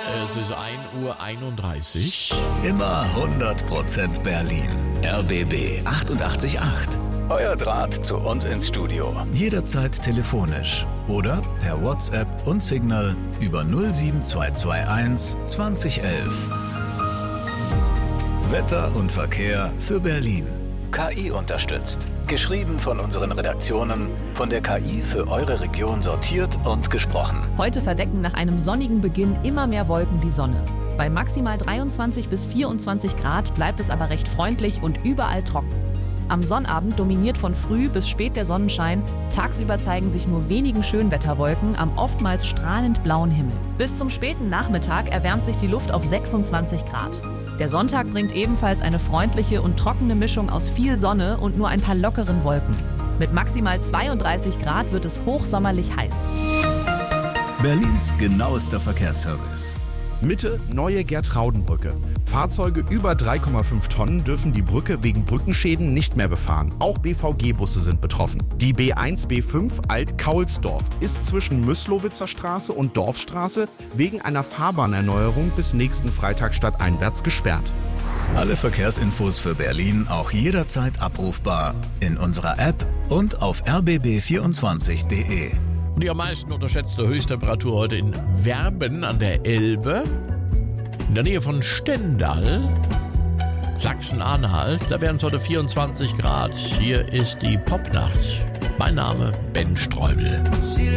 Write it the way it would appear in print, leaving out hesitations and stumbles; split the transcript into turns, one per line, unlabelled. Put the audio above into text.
Es ist 1:31 Uhr.
Immer 100% Berlin. RBB 88.8. Euer Draht zu uns ins Studio. Jederzeit telefonisch oder per WhatsApp und Signal über 07221 2011. Wetter und Verkehr für Berlin. KI unterstützt. Geschrieben von unseren Redaktionen, von der KI für eure Region sortiert und gesprochen.
Heute verdecken nach einem sonnigen Beginn immer mehr Wolken die Sonne. Bei maximal 23 bis 24 Grad bleibt es aber recht freundlich und überall trocken. Am Sonnabend dominiert von früh bis spät der Sonnenschein. Tagsüber zeigen sich nur wenigen Schönwetterwolken am oftmals strahlend blauen Himmel. Bis zum späten Nachmittag erwärmt sich die Luft auf 26 Grad. Der Sonntag bringt ebenfalls eine freundliche und trockene Mischung aus viel Sonne und nur ein paar lockeren Wolken. Mit maximal 32 Grad wird es hochsommerlich heiß.
Berlins genauester Verkehrsservice.
Mitte neue Gertraudenbrücke. Fahrzeuge über 3,5 Tonnen dürfen die Brücke wegen Brückenschäden nicht mehr befahren. Auch BVG-Busse sind betroffen. Die B1, B5 Alt-Kaulsdorf ist zwischen Müßlowitzer Straße und Dorfstraße wegen einer Fahrbahnerneuerung bis nächsten Freitag stadteinwärts gesperrt.
Alle Verkehrsinfos für Berlin auch jederzeit abrufbar in unserer App und auf rbb24.de.
Und die am meisten unterschätzte Höchsttemperatur heute in Werben an der Elbe, in der Nähe von Stendal, Sachsen-Anhalt. Da wären es heute 24 Grad. Hier ist die Popnacht. Mein Name Ben Streubel.